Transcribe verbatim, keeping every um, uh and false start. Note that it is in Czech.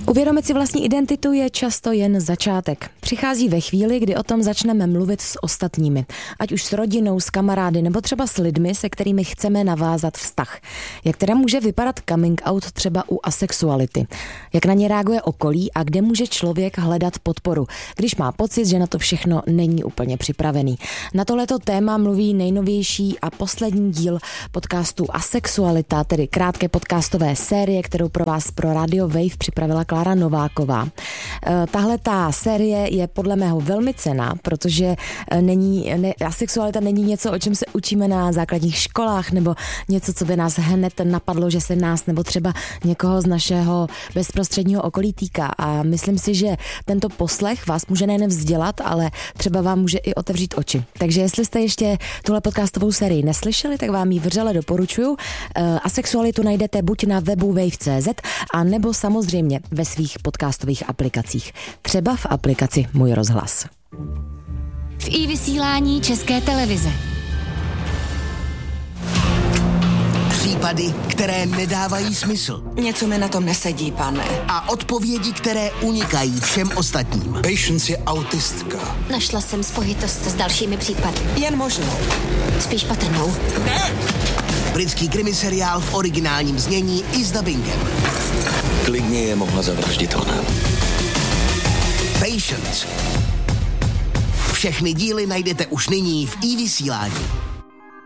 Uvědomit si vlastní identitu je často jen začátek. Přichází ve chvíli, kdy o tom začneme mluvit s ostatními. Ať už s rodinou, s kamarády nebo třeba s lidmi, se kterými chceme navázat vztah. Jak teda může vypadat coming out třeba u asexuality? Jak na ně reaguje okolí a kde může člověk hledat podporu, když má pocit, že na to všechno není úplně připravený? Na tohleto téma mluví nejnovější a poslední díl podcastu Asexualita, tedy krátké podcastové série, kterou pro vás pro Radio Wave připravila Klára Nováková. Tahle ta série je podle mého velmi cenná, protože není, ne, asexualita není něco, o čem se učíme na základních školách, nebo něco, co by nás hned napadlo, že se nás nebo třeba někoho z našeho bezprostředního okolí týká. A myslím si, že tento poslech vás může nejen vzdělat, ale třeba vám může i otevřít oči. Takže jestli jste ještě tuhle podcastovou sérii neslyšeli, tak vám ji vřele doporučuju. Asexualitu najdete buď na webu wave tečka cé zet, a nebo samozřejmě ve svých podcastových aplikacích. Třeba v aplikaci Můj rozhlas. V i-vysílání České televize. Případy, které nedávají smysl. Něco mi na tom nesedí, pane. A odpovědi, které unikají všem ostatním. Patience je autistka. Našla jsem spojitost s dalšími případy. Jen možnou. Spíš patrnou. Ne! Britský krimiseriál v originálním znění i s dabingem. Klidně je mohla zavraždit ona. Patience. Všechny díly najdete už nyní v i-vysílání.